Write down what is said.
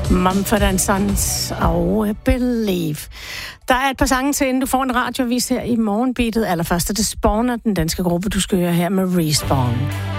Mumford & Sons og Believe. Der er et par sange til, inden du får en radiovis her i morgenbeatet. Allerførst er det Spawner, den danske gruppe, du skal høre her med Respawn.